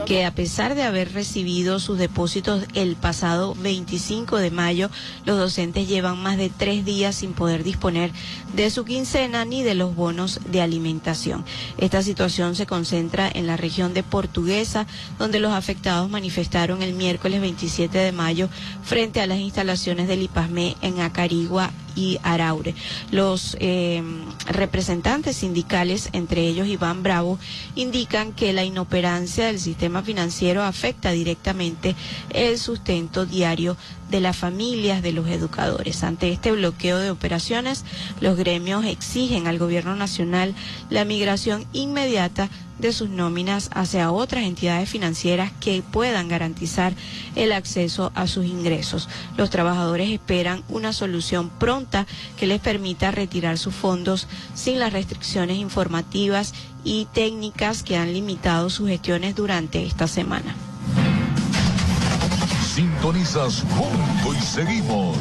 que a pesar de haber recibido sus depósitos el pasado 25 de mayo, los docentes llevan más de 3 días sin poder disponer de su quincena ni de los bonos de alimentación. Esta situación se concentra en la región de Portuguesa, donde los afectados manifestaron el miércoles 27 de mayo frente a las instalaciones del IPASME en Acarigua y Araure. Los representantes sindicales, entre ellos Iván Bravo, indican que la inoperancia del sistema financiero afecta directamente el sustento diario de las familias de los educadores. Ante este bloqueo de operaciones, los gremios exigen al gobierno nacional la migración inmediata de sus nóminas hacia otras entidades financieras que puedan garantizar el acceso a sus ingresos. Los trabajadores esperan una solución pronta que les permita retirar sus fondos sin las restricciones informativas y técnicas que han limitado sus gestiones durante esta semana. Sintonizas Punto y Seguimos.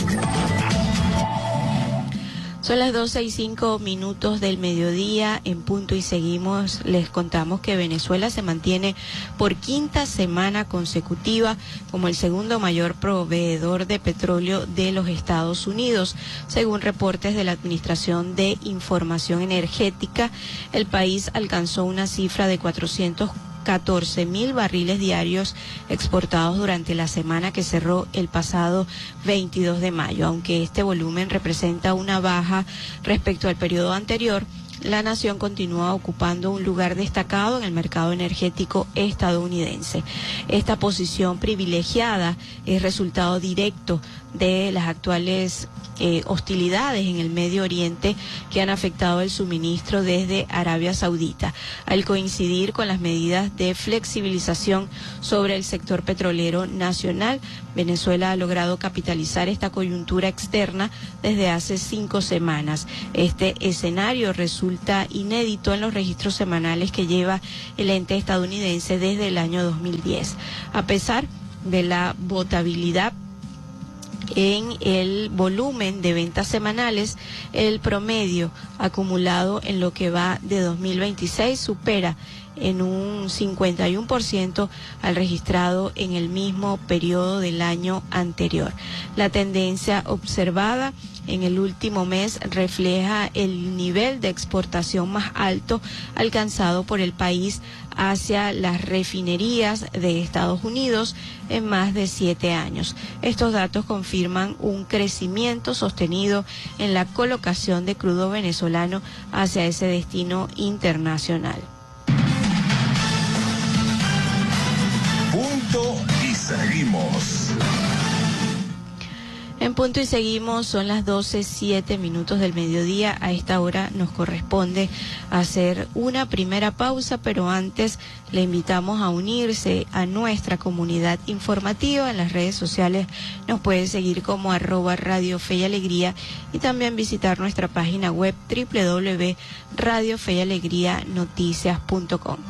Son las 12:05 del mediodía en Punto y Seguimos. Les contamos que Venezuela se mantiene por quinta semana consecutiva como el segundo mayor proveedor de petróleo de los Estados Unidos. Según reportes de la Administración de Información Energética, el país alcanzó una cifra de 414.000 barriles diarios exportados durante la semana que cerró el pasado 22 de mayo. Aunque este volumen representa una baja respecto al periodo anterior, la nación continúa ocupando un lugar destacado en el mercado energético estadounidense. Esta posición privilegiada es resultado directo de las actuales hostilidades en el Medio Oriente que han afectado el suministro desde Arabia Saudita. Al coincidir con las medidas de flexibilización sobre el sector petrolero nacional, Venezuela ha logrado capitalizar esta coyuntura externa desde hace 5 semanas. Este escenario resulta inédito en los registros semanales que lleva el ente estadounidense desde el año 2010. A pesar de la votabilidad en el volumen de ventas semanales, el promedio acumulado en lo que va de 2026 supera en un 51% al registrado en el mismo periodo del año anterior. La tendencia observada en el último mes refleja el nivel de exportación más alto alcanzado por el país hacia las refinerías de Estados Unidos en más de 7 años. Estos datos confirman un crecimiento sostenido en la colocación de crudo venezolano hacia ese destino internacional. Punto y Seguimos. En Punto y Seguimos son las 12:07 del mediodía. A esta hora nos corresponde hacer una primera pausa, pero antes le invitamos a unirse a nuestra comunidad informativa. En las redes sociales nos puede seguir como @Radio Fe y Alegría y también visitar nuestra página web www.radiofeyalegrianoticias.com.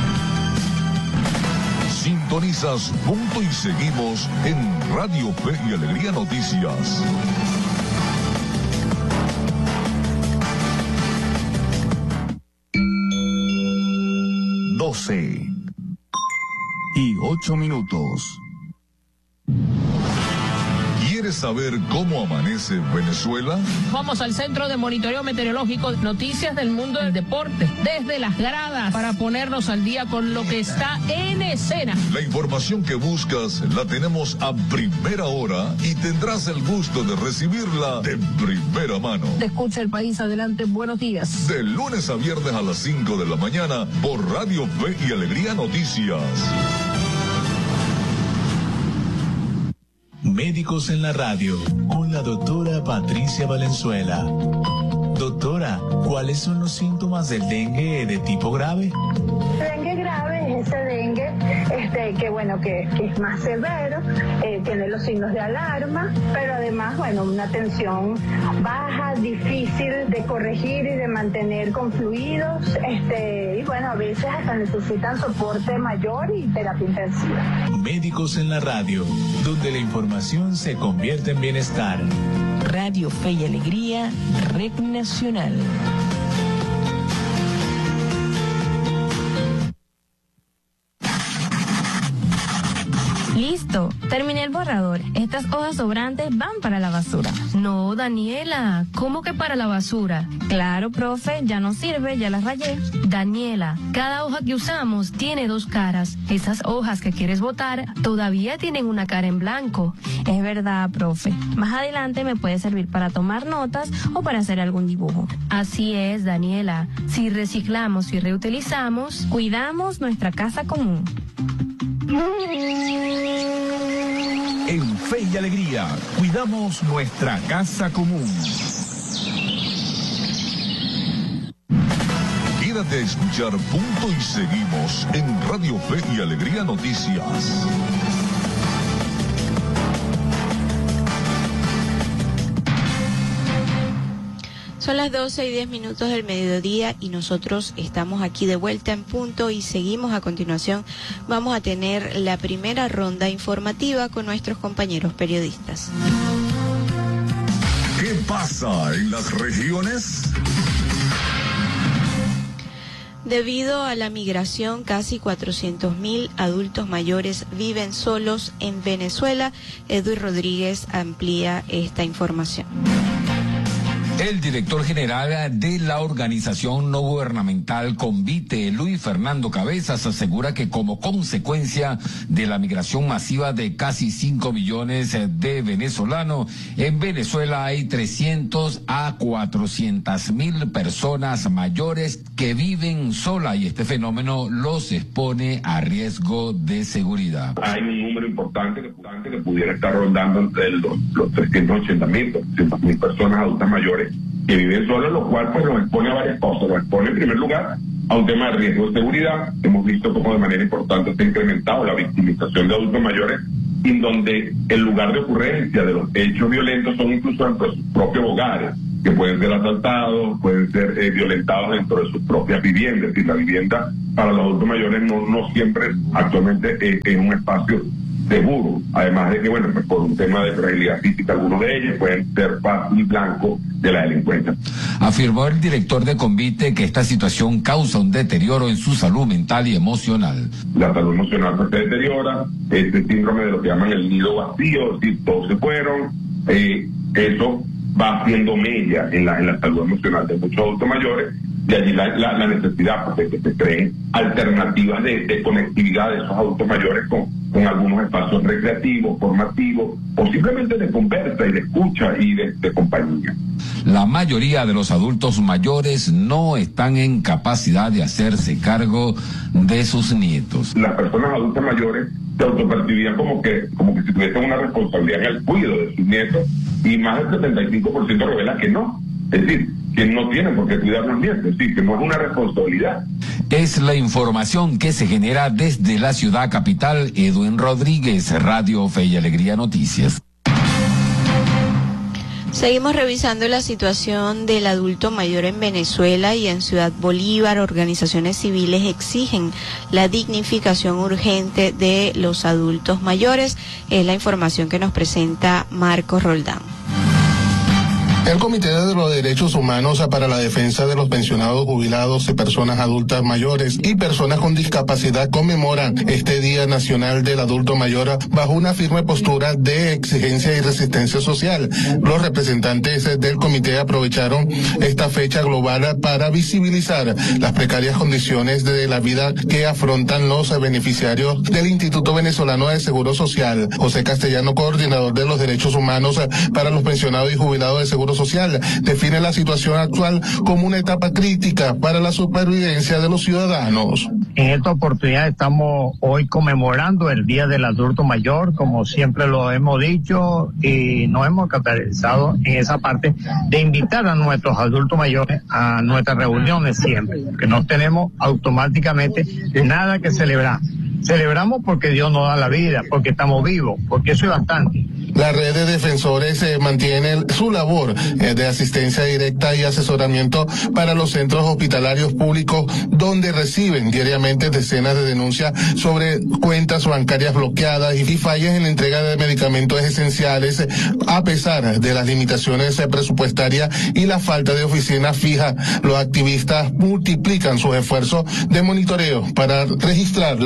Sintonizas Punto y Seguimos en Radio Fe y Alegría Noticias. Doce y 8 minutos. ¿Quieres saber cómo amanece Venezuela? Vamos al Centro de Monitoreo Meteorológico, noticias del mundo del deporte, desde las gradas, para ponernos al día con lo que está en escena. La información que buscas la tenemos a primera hora y tendrás el gusto de recibirla de primera mano. Te escucha el país, adelante, buenos días. De lunes a viernes a las 5 de la mañana por Radio Fe y Alegría Noticias. Médicos en la radio, con la doctora Patricia Valenzuela. Doctora, ¿cuáles son los síntomas del dengue de tipo grave? Dengue grave es ese dengue que es más severo, tiene los signos de alarma, pero además, una tensión baja, difícil de corregir y de mantener con fluidos, a veces hasta necesitan soporte mayor y terapia intensiva. Médicos en la radio, donde la información se convierte en bienestar. Radio Fe y Alegría, Red Nacional. Listo, terminé el borrador. Estas hojas sobrantes van para la basura. No, Daniela, ¿cómo que para la basura? Claro, profe, ya no sirve, ya las rayé. Daniela, cada hoja que usamos tiene 2 caras. Esas hojas que quieres botar todavía tienen una cara en blanco. Es verdad, profe. Más adelante me puede servir para tomar notas o para hacer algún dibujo. Así es, Daniela. Si reciclamos y reutilizamos, cuidamos nuestra casa común. En Fe y Alegría, cuidamos nuestra casa común. Quédate a escuchar Punto y Seguimos en Radio Fe y Alegría Noticias. Son las 12:10 del mediodía y nosotros estamos aquí de vuelta en Punto y Seguimos. A continuación vamos a tener la primera ronda informativa con nuestros compañeros periodistas. ¿Qué pasa en las regiones? Debido a la migración, casi 400.000 adultos mayores viven solos en Venezuela. Edwin Rodríguez amplía esta información. El director general de la organización no gubernamental Convite, Luis Fernando Cabezas, asegura que como consecuencia de la migración masiva de casi 5 millones de venezolanos, en Venezuela hay 300 a 400.000 personas mayores que viven sola y este fenómeno los expone a riesgo de seguridad. Hay un número importante que pudiera estar rondando entre los 380.000, 400.000 personas adultas mayores que viven solos, lo cual pues nos expone a varias cosas. Nos expone en primer lugar a un tema de riesgo de seguridad. Hemos visto cómo de manera importante se ha incrementado la victimización de adultos mayores, en donde el lugar de ocurrencia de los hechos violentos son incluso dentro de sus propios hogares, que pueden ser asaltados, pueden ser violentados dentro de sus propias viviendas. Es decir, la vivienda para los adultos mayores no siempre actualmente es un espacio seguro, además de que, bueno, pues por un tema de fragilidad física, algunos de ellos pueden ser fácil blanco de la delincuencia. Afirmó el director de Convite que esta situación causa un deterioro en su salud mental y emocional. La salud emocional se deteriora, este síndrome de lo que llaman el nido vacío, si todos se fueron, eso va haciendo mella en la salud emocional de muchos adultos mayores. De allí la necesidad pues, de que se creen alternativas de conectividad de esos adultos mayores con algunos espacios recreativos, formativos o simplemente de conversa y de escucha y de compañía. La mayoría de los adultos mayores no están en capacidad de hacerse cargo de sus nietos. Las personas adultas mayores se autopercibían como que si tuviesen una responsabilidad en el cuidado de sus nietos y más del 75% revela que no. Es decir, que no tienen por qué cuidar los nietos, es decir, que no es una responsabilidad. Es la información que se genera desde la ciudad capital. Edwin Rodríguez, Radio Fe y Alegría Noticias. Seguimos revisando la situación del adulto mayor en Venezuela y en Ciudad Bolívar. Organizaciones civiles exigen la dignificación urgente de los adultos mayores. Es la información que nos presenta Marcos Roldán. El Comité de los Derechos Humanos para la Defensa de los Pensionados, Jubilados y Personas Adultas Mayores y Personas con Discapacidad conmemoran este Día Nacional del Adulto Mayor bajo una firme postura de exigencia y resistencia social. Los representantes del comité aprovecharon esta fecha global para visibilizar las precarias condiciones de la vida que afrontan los beneficiarios del Instituto Venezolano de Seguro Social. José Castellano, coordinador de los Derechos Humanos para los Pensionados y Jubilados de Seguro Social, define la situación actual como una etapa crítica para la supervivencia de los ciudadanos. En esta oportunidad estamos hoy conmemorando el Día del Adulto Mayor, como siempre lo hemos dicho, y nos hemos caracterizado en esa parte de invitar a nuestros adultos mayores a nuestras reuniones siempre, que no tenemos automáticamente nada que celebrar. Celebramos porque Dios nos da la vida, porque estamos vivos, porque eso es bastante. La red de defensores mantiene su labor de asistencia directa y asesoramiento para los centros hospitalarios públicos, donde reciben diariamente decenas de denuncias sobre cuentas bancarias bloqueadas y fallas en la entrega de medicamentos esenciales, a pesar de las limitaciones presupuestarias y la falta de oficina fija. Los activistas multiplican sus esfuerzos de monitoreo para registrar las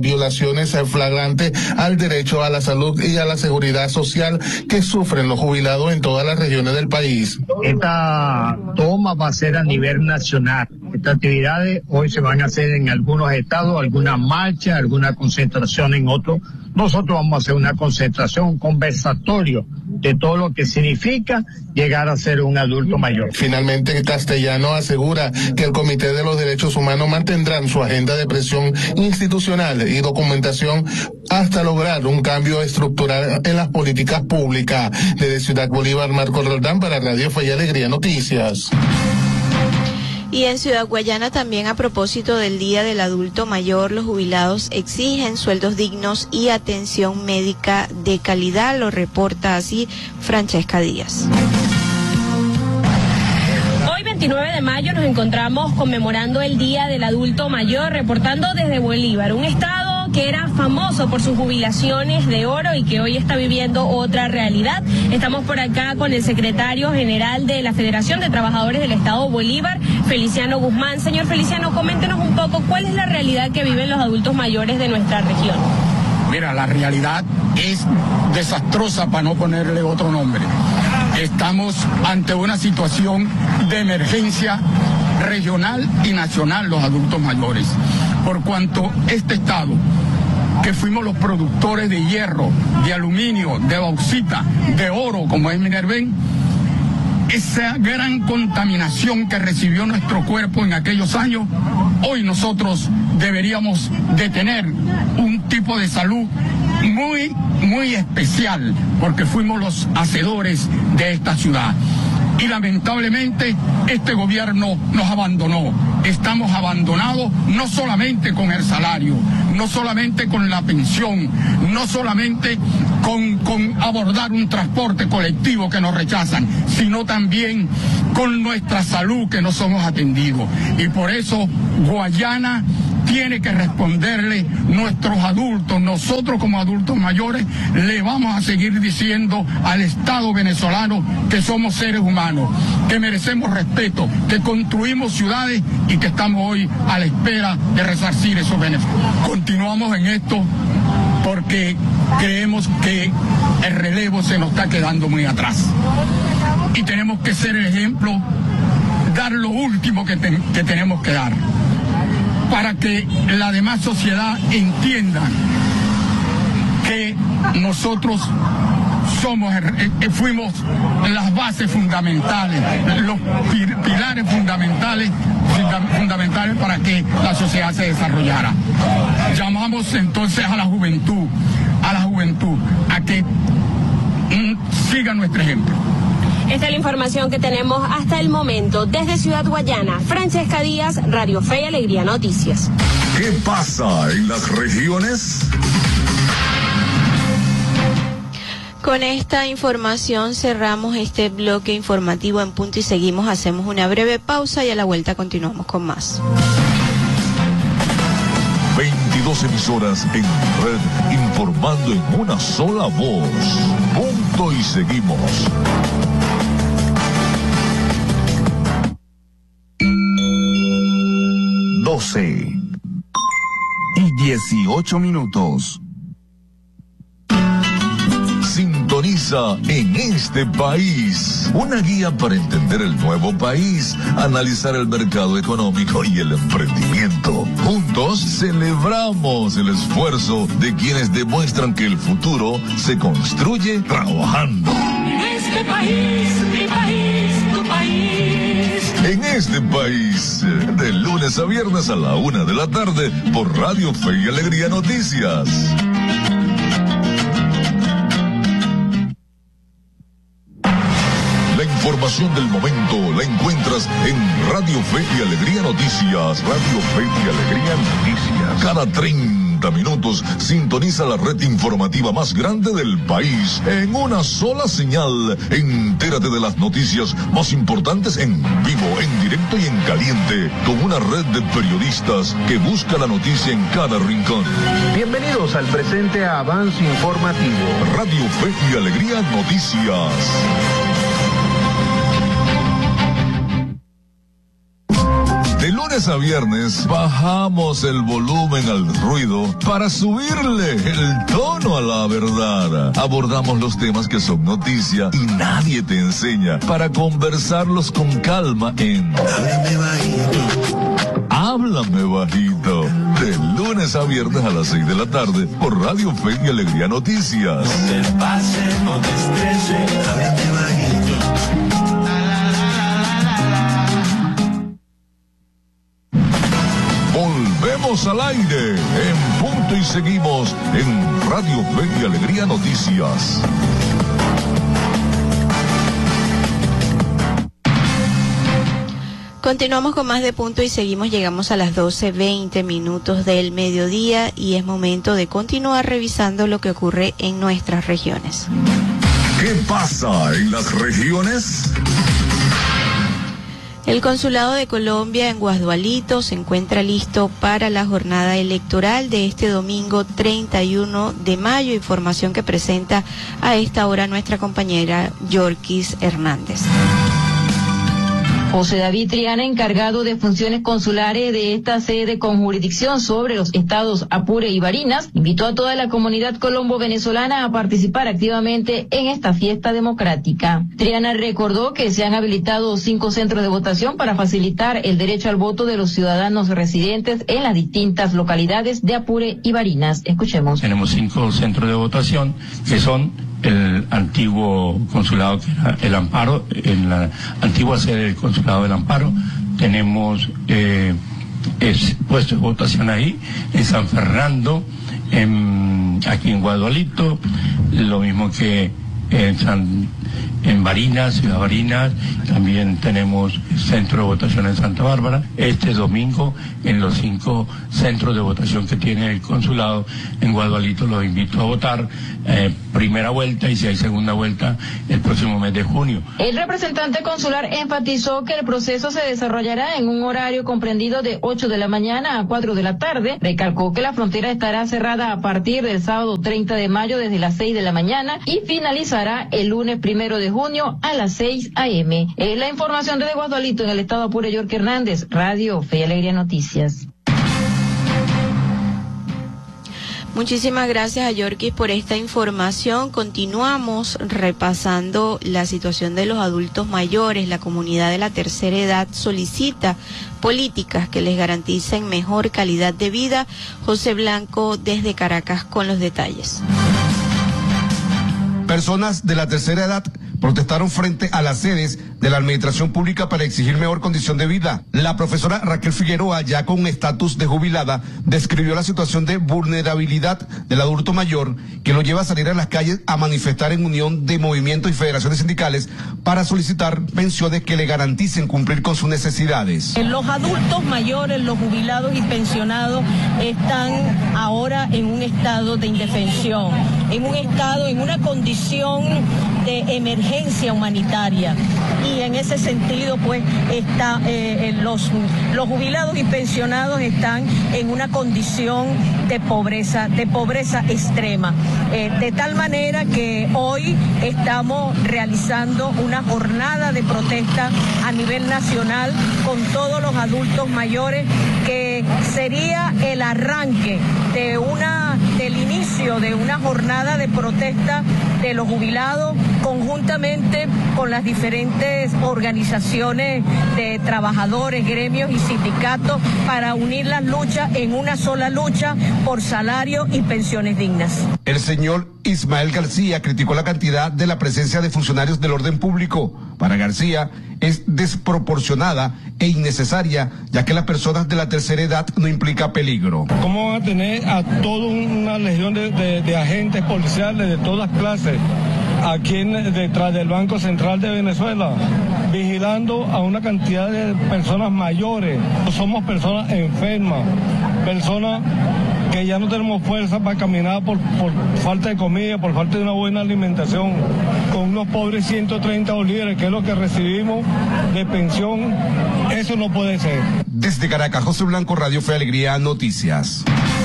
violaciones flagrantes al derecho a la salud y a la seguridad social que sufren los jubilados en todas las regiones del país. Esta toma va a ser a nivel nacional. Estas actividades hoy se van a hacer en algunos estados, alguna marcha, alguna concentración en otros. Nosotros vamos a hacer una concentración, un conversatorio de todo lo que significa llegar a ser un adulto mayor. Finalmente, Castellano asegura que el Comité de los Derechos Humanos mantendrán su agenda de presión institucional y documentación hasta lograr un cambio estructural en las políticas públicas. Desde Ciudad Bolívar, Marco Roldán para Radio Fe y Alegría Noticias. Y en Ciudad Guayana también, a propósito del Día del Adulto Mayor, los jubilados exigen sueldos dignos y atención médica de calidad. Lo reporta así Francesca Díaz. Hoy 29 de mayo nos encontramos conmemorando el Día del Adulto Mayor, reportando desde Bolívar, un estado que era famoso por sus jubilaciones de oro y que hoy está viviendo otra realidad. Estamos por acá con el secretario general de la Federación de Trabajadores del Estado Bolívar, Feliciano Guzmán. Señor Feliciano, coméntenos un poco cuál es la realidad que viven los adultos mayores de nuestra región. Mira, la realidad es desastrosa, para no ponerle otro nombre. Estamos ante una situación de emergencia regional y nacional, los adultos mayores, por cuanto este estado, que fuimos los productores de hierro, de aluminio, de bauxita, de oro, como es Minerven, esa gran contaminación que recibió nuestro cuerpo en aquellos años, hoy nosotros deberíamos de tener un tipo de salud muy, muy especial, porque fuimos los hacedores de esta ciudad. Y lamentablemente este gobierno nos abandonó. Estamos abandonados no solamente con el salario, no solamente con la pensión, no solamente con abordar un transporte colectivo que nos rechazan, sino también con nuestra salud, que no somos atendidos. Y por eso Guayana tiene que responderle nuestros adultos. Nosotros como adultos mayores le vamos a seguir diciendo al Estado venezolano que somos seres humanos, que merecemos respeto, que construimos ciudades y que estamos hoy a la espera de resarcir esos beneficios. Continuamos en esto porque creemos que el relevo se nos está quedando muy atrás. Y tenemos que ser el ejemplo, dar lo último que tenemos que dar, para que la demás sociedad entienda que nosotros fuimos las bases fundamentales, los pilares fundamentales para que la sociedad se desarrollara. Llamamos entonces a la juventud, a que siga nuestro ejemplo. Esta es la información que tenemos hasta el momento. Desde Ciudad Guayana, Francesca Díaz, Radio Fe y Alegría Noticias. ¿Qué pasa en las regiones? Con esta información cerramos este bloque informativo en punto y seguimos, hacemos una breve pausa y a la vuelta continuamos con más. 22 emisoras en red informando en una sola voz. Punto y seguimos. 12 y 18 minutos. Sintoniza En este País, una guía para entender el nuevo país, analizar el mercado económico y el emprendimiento. Juntos celebramos el esfuerzo de quienes demuestran que el futuro se construye trabajando. En este país, mi país, tu país. En este país, de lunes a viernes a la 1 de la tarde, por Radio Fe y Alegría Noticias. La información del momento la encuentras en Radio Fe y Alegría Noticias. Radio Fe y Alegría Noticias. Cada 30 minutos sintoniza la red informativa más grande del país en una sola señal. Entérate de las noticias más importantes en vivo, en directo y en caliente, con una red de periodistas que busca la noticia en cada rincón. Bienvenidos al presente avance informativo. Radio Fe y Alegría Noticias. De lunes lunes a viernes bajamos el volumen al ruido para subirle el tono a la verdad. Abordamos los temas que son noticia y nadie te enseña para conversarlos con calma en Háblame Bajito. Háblame Bajito. De lunes a viernes a las 6 de la tarde por Radio Fe y Alegría Noticias. No te pase, no te estreses, háblame bajito. Volvemos al aire en punto y seguimos en Radio Fe y Alegría Noticias. Continuamos con más de punto y seguimos, llegamos a las 12:20 minutos del mediodía y es momento de continuar revisando lo que ocurre en nuestras regiones. ¿Qué pasa en las regiones? El Consulado de Colombia en Guasdualito se encuentra listo para la jornada electoral de este domingo 31 de mayo, información que presenta a esta hora nuestra compañera Yorkis Hernández. José David Triana, encargado de funciones consulares de esta sede con jurisdicción sobre los estados Apure y Barinas, invitó a toda la comunidad colombo-venezolana a participar activamente en esta fiesta democrática. Triana recordó que se han habilitado 5 centros de votación para facilitar el derecho al voto de los ciudadanos residentes en las distintas localidades de Apure y Barinas. Escuchemos. Tenemos 5 centros de votación que son el antiguo consulado, que era el Amparo, en la antigua sede del consulado del Amparo. Tenemos puestos de votación ahí, en San Fernando, aquí en Guasdualito, lo mismo que en Barinas, Ciudad Barinas. También tenemos centro de votación en Santa Bárbara. Este domingo, en los 5 centros de votación que tiene el consulado en Guasdualito, los invito a votar primera vuelta y si hay segunda vuelta el próximo mes de junio. El representante consular enfatizó que el proceso se desarrollará en un horario comprendido de 8 de la mañana a 4 de la tarde. Recalcó que la frontera estará cerrada a partir del sábado 30 de mayo desde las 6 de la mañana y finalizará el lunes 1 de junio a las 6 a.m. Es la información desde Guasdualito, en el estado Apure. York Hernández, Radio Fe y Alegría Noticias. Muchísimas gracias a Yorkis por esta información. Continuamos repasando la situación de los adultos mayores. La comunidad de la tercera edad solicita políticas que les garanticen mejor calidad de vida. José Blanco desde Caracas con los detalles. Personas de la tercera edad protestaron frente a las sedes de la administración pública para exigir mejor condición de vida. La profesora Raquel Figueroa, ya con estatus de jubilada, describió la situación de vulnerabilidad del adulto mayor que lo lleva a salir a las calles a manifestar en unión de movimientos y federaciones sindicales para solicitar pensiones que le garanticen cumplir con sus necesidades. Los adultos mayores, los jubilados y pensionados están ahora en un estado de indefensión, en un estado, en una condición de emergencia humanitaria, y en ese sentido pues los jubilados y pensionados están en una condición de pobreza extrema, de tal manera que hoy estamos realizando una jornada de protesta a nivel nacional con todos los adultos mayores, que sería el arranque del inicio de una jornada de protesta de los jubilados conjuntamente con las diferentes organizaciones de trabajadores, gremios y sindicatos, para unir las luchas en una sola lucha por salario y pensiones dignas. El señor Ismael García criticó la cantidad de la presencia de funcionarios del orden público. Para García es desproporcionada e innecesaria, ya que las personas de la tercera edad no implica peligro. ¿Cómo van a tener a toda una legión de agentes policiales de todas clases aquí detrás del Banco Central de Venezuela, vigilando a una cantidad de personas mayores? Somos personas enfermas, personas que ya no tenemos fuerza para caminar por falta de comida, por falta de una buena alimentación, con unos pobres 130 bolívares, que es lo que recibimos de pensión. Eso no puede ser. Desde Caracas, José Blanco, Radio Fe Alegría Noticias.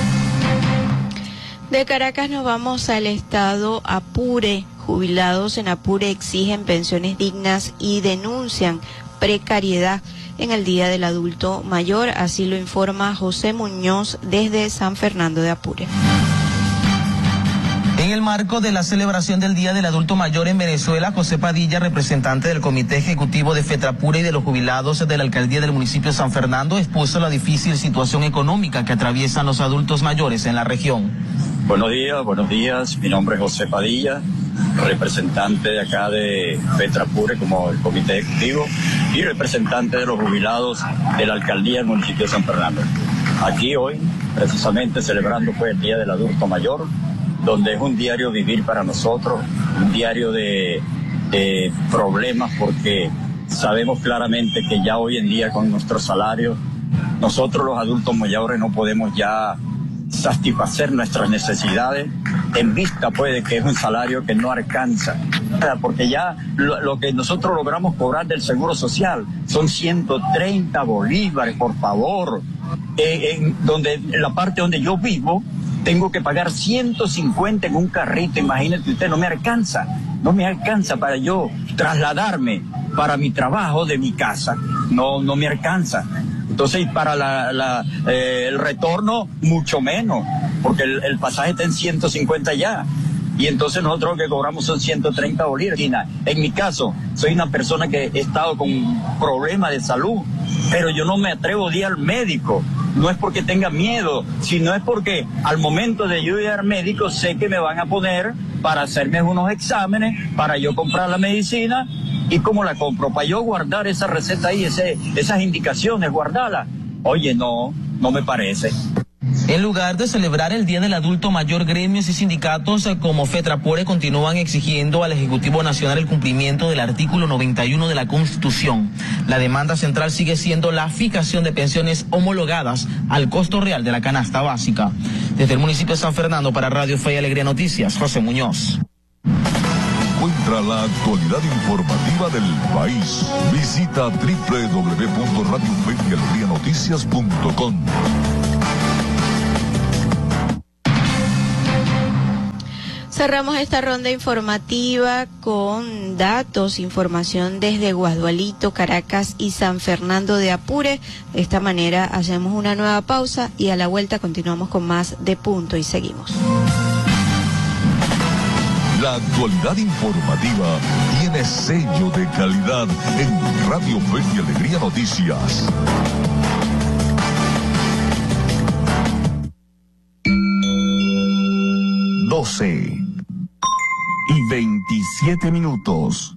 De Caracas nos vamos al estado Apure. Jubilados en Apure exigen pensiones dignas y denuncian precariedad. en el Día del Adulto Mayor. Así lo informa José Muñoz desde San Fernando de Apure. En el marco de la celebración del Día del Adulto Mayor en Venezuela, José Padilla, representante del Comité Ejecutivo de FETRAPURE y de los jubilados de la Alcaldía del municipio de San Fernando, expuso la difícil situación económica que atraviesan los adultos mayores en la región. Buenos días. Mi nombre es José Padilla, representante de acá de FETRAPURE como el Comité Ejecutivo y representante de los jubilados de la Alcaldía del municipio de San Fernando. Aquí hoy, precisamente celebrando el Día del Adulto Mayor, donde es un diario vivir para nosotros, un diario de problemas, porque sabemos claramente que ya hoy en día con nuestros salarios, nosotros los adultos mayores no podemos ya satisfacer nuestras necesidades en vista pues de que es un salario que no alcanza, porque ya lo que nosotros logramos cobrar del Seguro Social son 130 bolívares, por favor, en la parte donde yo vivo tengo que pagar 150 en un carrito. Imagínate usted, no me alcanza para yo trasladarme para mi trabajo de mi casa, no me alcanza. Entonces, para el retorno, mucho menos, porque el pasaje está en 150 ya. Y entonces nosotros lo que cobramos son 130 bolívares. En mi caso, soy una persona que he estado con problemas de salud, pero yo no me atrevo a ir al médico. No es porque tenga miedo, sino es porque al momento de yo ir al médico sé que me van a poner para hacerme unos exámenes, para yo comprar la medicina. ¿Y cómo la compro? Para yo guardar esa receta ahí, esas indicaciones, guardarlas. Oye, no me parece. En lugar de celebrar el Día del Adulto Mayor, gremios y sindicatos como FETRAPURE continúan exigiendo al Ejecutivo Nacional el cumplimiento del artículo 91 de la Constitución. La demanda central sigue siendo la fijación de pensiones homologadas al costo real de la canasta básica. Desde el municipio de San Fernando, para Radio Fe y Alegría Noticias, José Muñoz. Encuentra la actualidad informativa del país. Visita www.radiofeyalegrianoticias.com. Cerramos esta ronda informativa con información desde Guadualito, Caracas y San Fernando de Apure. De esta manera hacemos una nueva pausa y a la vuelta continuamos con más de Punto y Seguimos. La actualidad informativa tiene sello de calidad en Radio Fe y Alegría Noticias. y 27 minutos.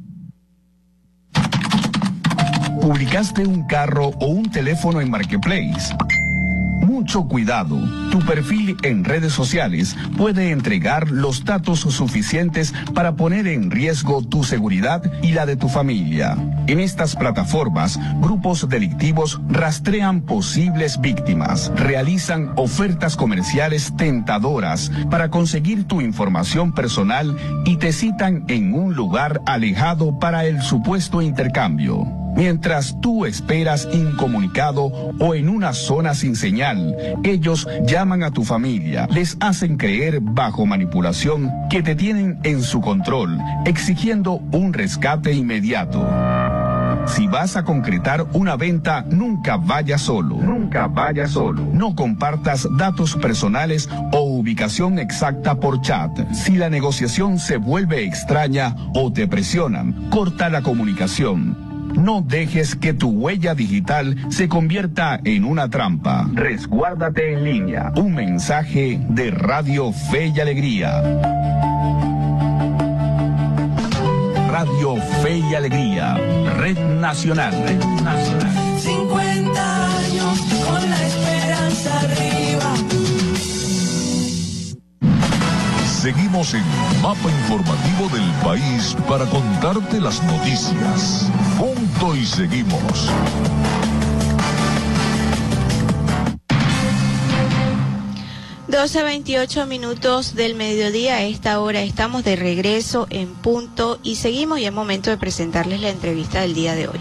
¿Publicaste un carro o un teléfono en Marketplace? Mucho cuidado, tu perfil en redes sociales puede entregar los datos suficientes para poner en riesgo tu seguridad y la de tu familia. En estas plataformas, grupos delictivos rastrean posibles víctimas, realizan ofertas comerciales tentadoras para conseguir tu información personal y te citan en un lugar alejado para el supuesto intercambio. Mientras tú esperas incomunicado o en una zona sin señal, ellos llaman a tu familia, les hacen creer bajo manipulación que te tienen en su control, exigiendo un rescate inmediato. Si vas a concretar una venta, nunca vayas solo. Nunca vayas solo. No compartas datos personales o ubicación exacta por chat. Si la negociación se vuelve extraña o te presionan, corta la comunicación. No dejes que tu huella digital se convierta en una trampa. Resguárdate en línea. Un mensaje de Radio Fe y Alegría. Radio Fe y Alegría. Red Nacional. Red Nacional. 50 años con la esperanza arriba. Seguimos en Mapa Informativo del País para contarte las noticias. Punto y seguimos. Doce 28 minutos del mediodía. A esta hora estamos de regreso en Punto y seguimos, y es momento de presentarles la entrevista del día de hoy.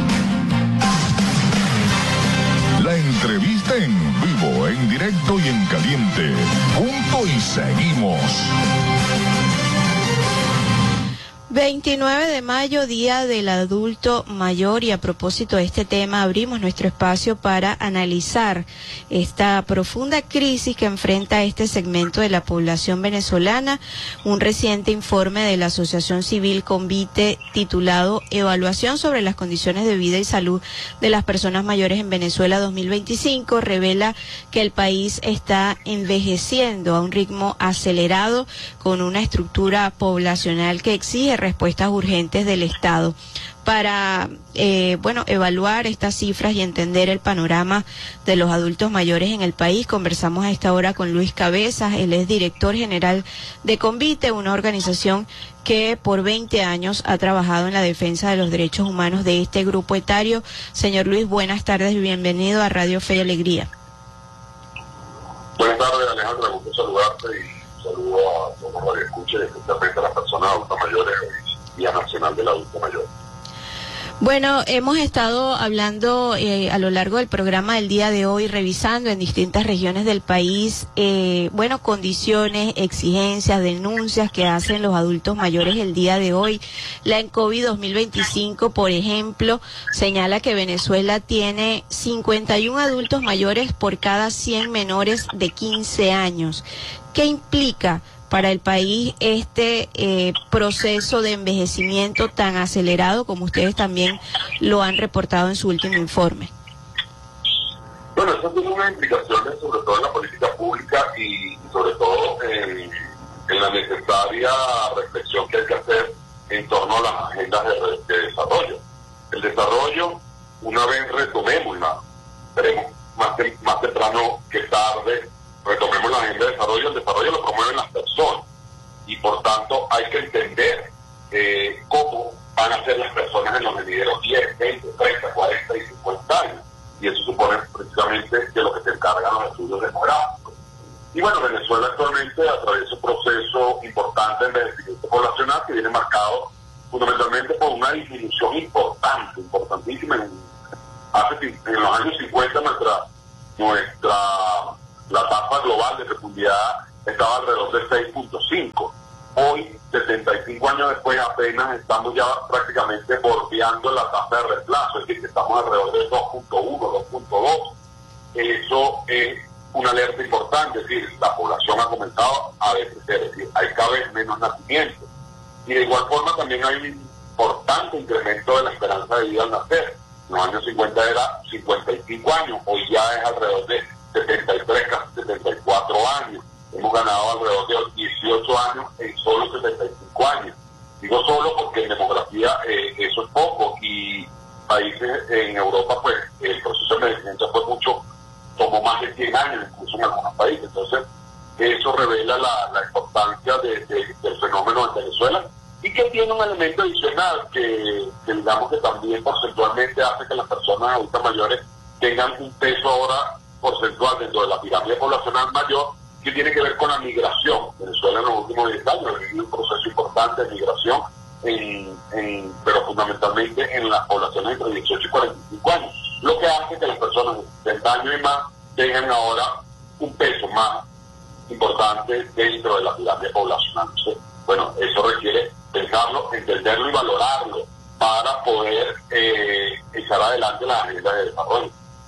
La entrevista en vivo, en directo y en caliente. Punto y seguimos. 29 de mayo, Día del Adulto Mayor, y a propósito de este tema abrimos nuestro espacio para analizar esta profunda crisis que enfrenta este segmento de la población venezolana. Un reciente informe de la Asociación Civil Convite titulado Evaluación sobre las condiciones de vida y salud de las personas mayores en Venezuela 2025 revela que el país está envejeciendo a un ritmo acelerado con una estructura poblacional que exige respuestas urgentes del Estado. Para evaluar estas cifras y entender el panorama de los adultos mayores en el país, conversamos a esta hora con Luis Cabezas. Él es director general de Convite, una organización que por 20 años ha trabajado en la defensa de los derechos humanos de este grupo etario. Señor Luis, buenas tardes y bienvenido a Radio Fe y Alegría. Buenas tardes, Alejandra, gusto saludarte y saludo a todos los que escuchen, especialmente a las personas adultas mayores y Día Nacional del Adulto Mayor. Bueno, hemos estado hablando a lo largo del programa del día de hoy, revisando en distintas regiones del país, condiciones, exigencias, denuncias que hacen los adultos mayores el día de hoy. La ENCOVI 2025, por ejemplo, señala que Venezuela tiene 51 adultos mayores por cada 100 menores de 15 años. ¿Qué implica para el país este proceso de envejecimiento tan acelerado, como ustedes también lo han reportado en su último informe? Bueno, eso tiene unas implicaciones sobre todo en la política pública y sobre todo en la necesaria reflexión que hay que hacer en torno a las agendas de desarrollo. El desarrollo, una vez retomemos, veremos más temprano que tarde, retomemos la agenda de desarrollo. El desarrollo lo promueven las personas y por tanto hay que entender cómo van a ser las personas en los venideros 10, 20, 30, 40 y 50 años, y eso supone precisamente de lo que se encargan los estudios demográficos. Y bueno, Venezuela actualmente atraviesa un proceso importante de envejecimiento poblacional que viene marcado fundamentalmente por una disminución importantísima. En los años 50 la tasa global de fecundidad estaba alrededor de 6.5. Hoy, 75 años después, apenas estamos ya prácticamente bordeando la tasa de reemplazo, es decir, que estamos alrededor de 2.1, 2.2. Eso es una alerta importante, es decir, la población ha comenzado a decrecer, es decir, hay cada vez menos nacimientos. Y de igual forma también hay un importante incremento de la esperanza de vida al nacer. En los años 50 era 55 años, hoy ya es alrededor de 73, casi 74 años. Hemos ganado alrededor de 18 años en solo 75 años. Digo solo porque en demografía eso es poco, y países en Europa, pues el proceso de envejecimiento tomó más de 100 años, incluso en algunos países. Entonces, eso revela la importancia del fenómeno en Venezuela, y que tiene un elemento adicional que digamos que también porcentualmente hace que las personas adultas mayores tengan un peso ahora porcentual dentro de la pirámide poblacional mayor, que tiene que ver con la migración. Venezuela en los últimos 10 años ha vivido un proceso importante de migración, pero fundamentalmente en las poblaciones entre 18 y 45 años, lo que hace que las personas de 70 años y más tengan ahora un peso más importante dentro de la pirámide poblacional. Entonces, bueno, eso requiere pensarlo, entenderlo y valorarlo para poder echar adelante las agendas de desarrollo.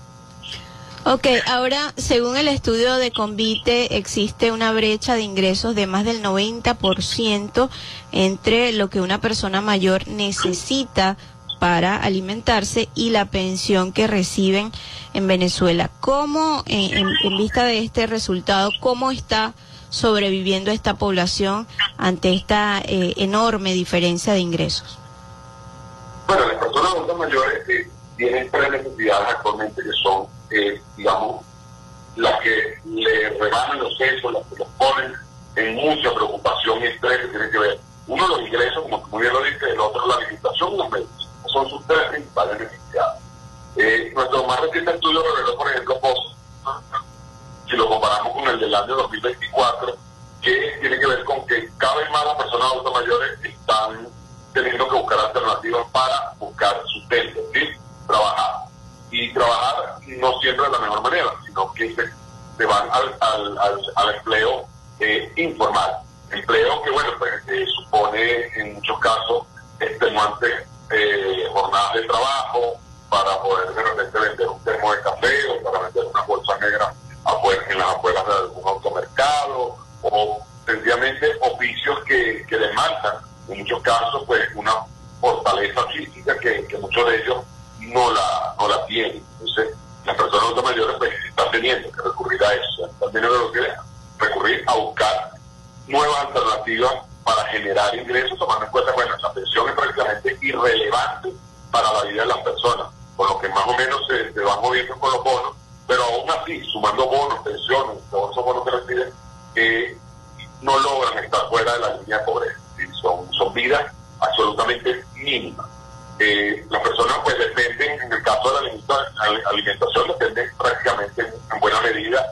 Ok, ahora, según el estudio de Convite, existe una brecha de ingresos de más del 90% entre lo que una persona mayor necesita para alimentarse y la pensión que reciben en Venezuela. ¿Cómo, en vista de este resultado, cómo está sobreviviendo esta población ante esta enorme diferencia de ingresos? Bueno, las personas adultas mayores tienen tres necesidades actualmente que son, digamos, las que le rebanan los sesos, las que los ponen en mucha preocupación y estrés, que tienen que ver, uno, los ingresos, como muy bien lo dice, el otro, la alimentación y los medicinas. Son sus tres principales necesidades. Nuestro más reciente estudio reveló, por ejemplo, si lo comparamos con el del año 2024, que tiene que ver con que cada vez más las personas adultas mayores están teniendo que buscar alternativas para buscar sustento, ¿sí? Trabajar. Y trabajar no siempre de la mejor manera, sino que se van al empleo informal. Empleo que, bueno, pues, supone impone en muchos casos extenuantes jornadas de trabajo para poder de repente vender un termo de café o para vender una bolsa negra en las afueras de algún automercado, o sencillamente oficios que demandan en muchos casos pues una fortaleza física que muchos de ellos no la tienen. Entonces las personas adultas mayores pues están teniendo que recurrir a eso, están teniendo que recurrir a buscar nuevas alternativas para generar ingresos, tomando en cuenta, bueno, la pensión es prácticamente irrelevante para la vida de las personas, por lo que más o menos se van moviendo con los bonos, pero aún así, sumando bonos, pensiones, todos esos bonos que reciben, no logran estar fuera de la línea de pobreza. Son vidas absolutamente mínimas. Las personas pues dependen, en el caso de la alimentación, dependen prácticamente en buena medida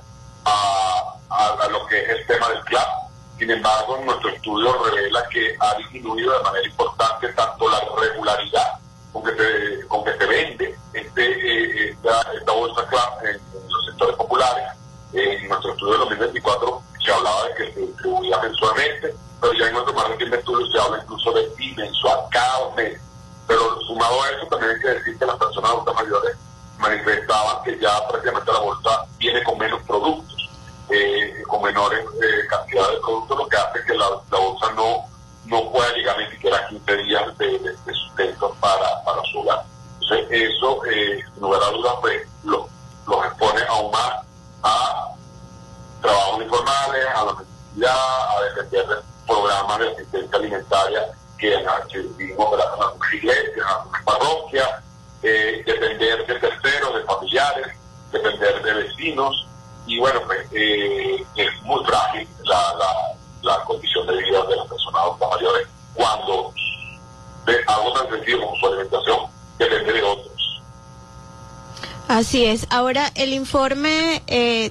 a lo que es el tema del CLAP. Sin embargo, nuestro estudio revela que ha disminuido de manera importante tanto la regularidad con que se vende esta bolsa CLAP en los sectores populares. En nuestro estudio de 2024 se hablaba de que se distribuía mensualmente, pero ya en nuestro más reciente estudio se habla incluso de bimensual, cada mes. Pero sumado a eso, también hay que decir que las personas adultas mayores manifestaban que ya prácticamente la bolsa viene con menos productos, con menores cantidades de productos, lo que hace que la bolsa no pueda llegar ni siquiera a 15 días de sustento para su hogar. Entonces eso, sin lugar a dudas, pues, los expone aún más a trabajos informales, a la necesidad, a depender de programas de asistencia alimentaria que vivimos en algunas iglesias, en algunas parroquias, depender de terceros, de familiares, depender de vecinos, y bueno, pues es muy frágil la condición de vida de las personas adultas mayores cuando de algo tan sencillo como su alimentación depende de otros. Así es. Ahora, el informe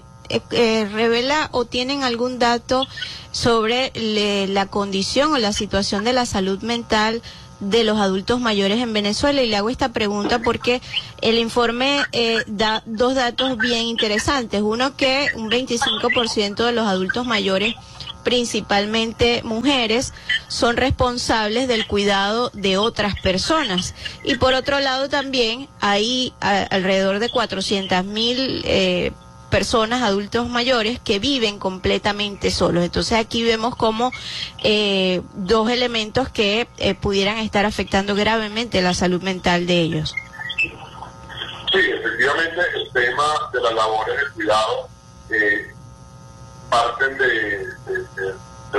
revela o tienen algún dato sobre la condición o la situación de la salud mental de los adultos mayores en Venezuela, y le hago esta pregunta porque el informe da dos datos bien interesantes. Uno, que un 25% de los adultos mayores, principalmente mujeres, son responsables del cuidado de otras personas, y por otro lado también hay alrededor de 400.000 personas, adultos mayores, que viven completamente solos. Entonces aquí vemos como dos elementos que pudieran estar afectando gravemente la salud mental de ellos. Sí, efectivamente el tema de las labores de cuidado parten de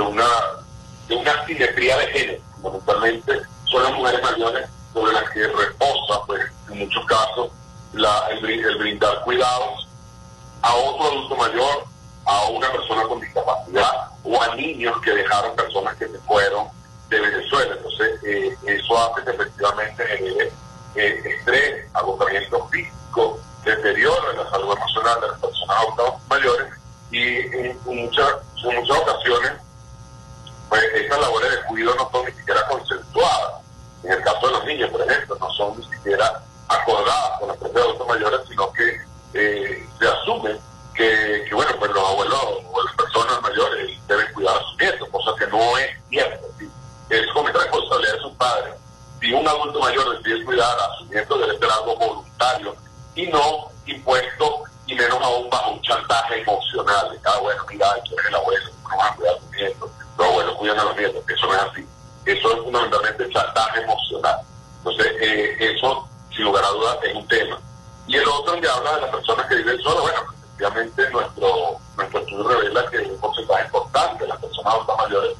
una asimetría de género. Fundamentalmente son las mujeres mayores sobre las que reposa, pues, en muchos casos, el brindar cuidados a otro adulto mayor, a una persona con discapacidad o a niños que dejaron personas que se fueron de Venezuela. Entonces, eso hace que efectivamente genere estrés, agotamiento físico, deterioro en la salud emocional de las personas adultas mayores, y en muchas ocasiones pues estas labores de cuidado no son ni siquiera consensuadas. En el caso de los niños, por ejemplo, no son ni siquiera acordadas con los propios adultos mayores, sino que se asume que bueno, pues los abuelos o las personas mayores deben cuidar a sus nietos, cosa que no es cierto. ¿Sí? Es como responsabilidad de sus padres. Si un adulto mayor decide cuidar a sus nietos, debe ser algo voluntario y no impuesto, y menos aún bajo un chantaje emocional de bueno, mira, tú eres el abuelo, no vas a cuidar a tus nietos, los abuelos cuidan a los nietos. Eso no es así. Eso es fundamentalmente chantaje emocional. Entonces, eso, sin lugar a dudas, es un tema. Y el otro, que habla de las personas que viven solas, bueno, efectivamente nuestro estudio revela que un porcentaje importante de las personas adultas mayores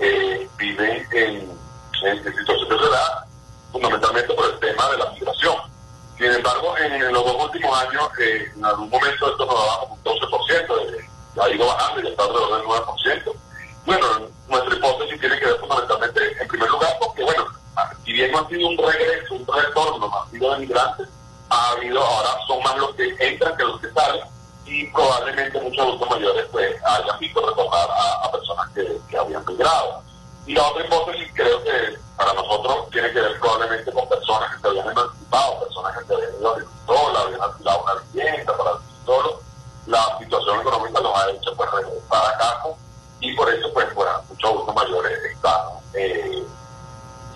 viven en situaciones de edad, fundamentalmente por el tema de la migración. Sin embargo, en los 2 últimos años, en algún momento esto nos daba como un 12%, ha ido bajando y está alrededor del 9%. Bueno, nuestra hipótesis tiene que ver fundamentalmente, en primer lugar, porque bueno, si bien no ha sido un regreso, un retorno masivo de migrantes, ahora son más los que entran que los que salen, y probablemente muchos adultos mayores pues hayan visto retornar a personas que habían migrado. Y la otra hipótesis, creo que para nosotros tiene que ver probablemente con personas que se habían emancipado, personas que se habían ido a vivir solas, habían alquilado una vivienda para vivir solos. La situación económica los ha hecho pues regresar a casa, y por eso pues bueno, muchos adultos mayores están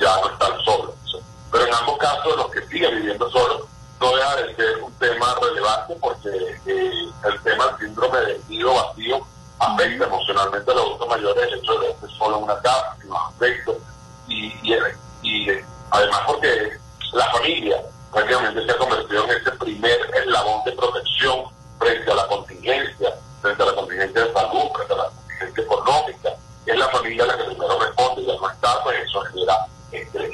ya no están solos. Pero en ambos casos, los que siguen viviendo solos, no deja de ser un tema relevante porque el tema del síndrome del nido vacío afecta emocionalmente a los adultos mayores, el hecho de verse solo en una casa, sin los afectos, y además porque la familia prácticamente se ha convertido en ese primer eslabón de protección frente a la contingencia de salud, frente a la contingencia económica. Es la familia la que primero responde y al no estar, pues eso genera estrés.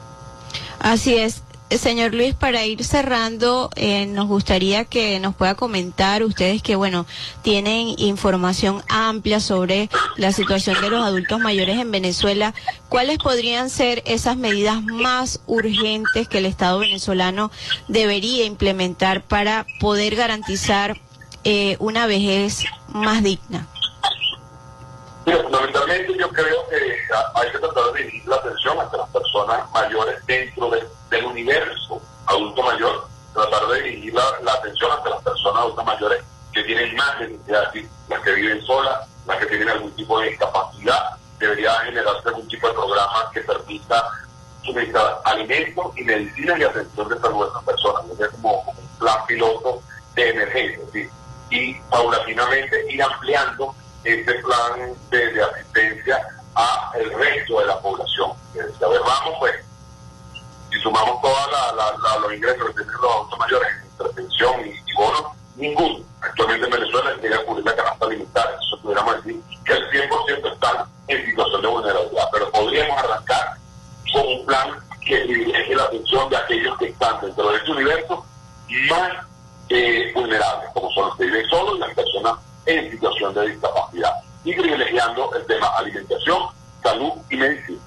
Así es. Señor Luis, para ir cerrando, nos gustaría que nos pueda comentar ustedes que, bueno, tienen información amplia sobre la situación de los adultos mayores en Venezuela. ¿Cuáles podrían ser esas medidas más urgentes que el Estado venezolano debería implementar para poder garantizar una vejez más digna? Mira, fundamentalmente yo creo que hay que tratar de dirigir la atención hacia las personas mayores dentro del universo adulto mayor, tratar de dirigir la atención hacia las personas adultas mayores que tienen más necesidad, es decir, las que viven solas, las que tienen algún tipo de discapacidad. Debería generarse algún tipo de programa que permita suministrar alimentos y medicinas y atención de salud a esas personas, es como un plan piloto de emergencia, ¿sí? Y paulatinamente ir ampliando ese plan de asistencia a el resto de la población. A ver, vamos, pues, si sumamos todos los ingresos que tienen los adultos mayores entre pensión y bonos, ninguno actualmente en Venezuela llega a cubrir la canasta alimentaria. Eso pudiéramos decir que el 100% están en situación de vulnerabilidad, pero podríamos arrancar con un plan que privilegie la atención de aquellos que están dentro de este universo más vulnerables, como son los que viven solos y las personas en situación de discapacidad, y privilegiando el tema alimentación, salud y medicina.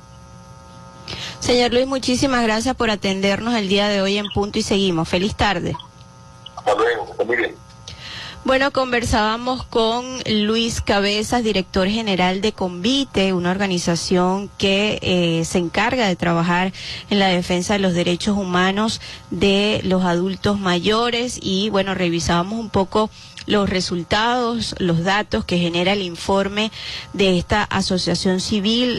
Señor Luis, muchísimas gracias por atendernos el día de hoy en Punto y Seguimos. Feliz tarde. Hasta luego, que esté muy bien. Bueno, conversábamos con Luis Cabezas, director general de Convite, una organización que se encarga de trabajar en la defensa de los derechos humanos de los adultos mayores, y bueno, revisábamos un poco los resultados, los datos que genera el informe de esta asociación civil.